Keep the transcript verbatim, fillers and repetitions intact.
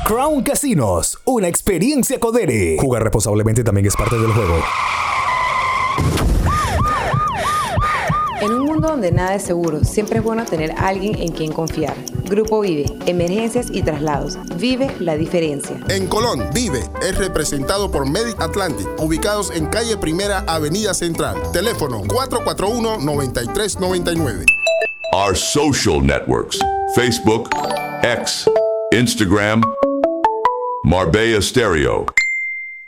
Crown Casinos, una experiencia Codere. Jugar responsablemente también es parte del juego. En un mundo donde nada es seguro, siempre es bueno tener a alguien en quien confiar. Grupo Vive, emergencias y traslados. Vive la diferencia. En Colón, Vive es representado por Medic Atlantic, ubicados en calle Primera, Avenida Central. Teléfono cuatro cuatro uno, nueve tres nueve nueve. Our social networks: Facebook, X, Instagram, Marbella Stereo.